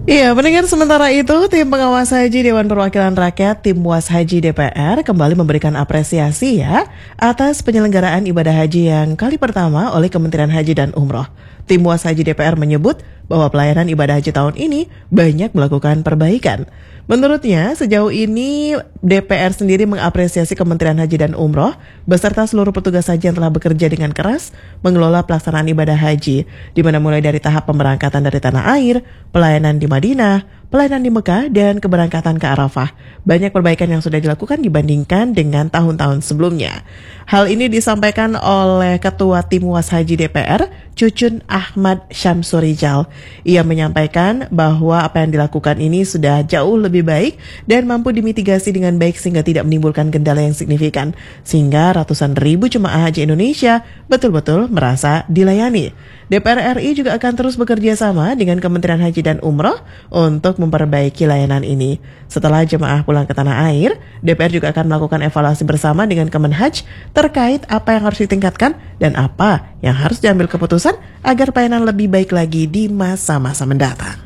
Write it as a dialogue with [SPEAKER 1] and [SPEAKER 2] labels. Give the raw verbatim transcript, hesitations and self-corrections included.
[SPEAKER 1] Iya, pendengar, sementara itu tim pengawas haji Dewan Perwakilan Rakyat tim Muas Haji D P R kembali memberikan apresiasi ya atas penyelenggaraan ibadah haji yang kali pertama oleh Kementerian Haji dan Umroh. Tim Muas Haji D P R menyebut bahwa pelayanan ibadah haji tahun ini banyak melakukan perbaikan. Menurutnya, sejauh ini D P R sendiri mengapresiasi Kementerian Haji dan Umroh beserta seluruh petugas haji yang telah bekerja dengan keras mengelola pelaksanaan ibadah haji, di mana mulai dari tahap pemberangkatan dari tanah air, pelayanan di Madinah, pelayanan di Mekah, dan keberangkatan ke Arafah. Banyak perbaikan yang sudah dilakukan dibandingkan dengan tahun-tahun sebelumnya. Hal ini disampaikan oleh Ketua Tim Muas Haji D P R, Cucun Ahmad Syamsurijal. Ia menyampaikan bahwa apa yang dilakukan ini sudah jauh lebih baik dan mampu dimitigasi dengan baik sehingga tidak menimbulkan kendala yang signifikan. Sehingga ratusan ribu jemaah haji Indonesia betul-betul merasa dilayani. D P R R I juga akan terus bekerja sama dengan Kementerian Haji dan Umroh untuk memperbaiki layanan ini. Setelah jemaah pulang ke tanah air, D P R juga akan melakukan evaluasi bersama dengan Kemenhaj terkait apa yang harus ditingkatkan dan apa yang harus diambil keputusan agar pelayanan lebih baik lagi di masa-masa mendatang.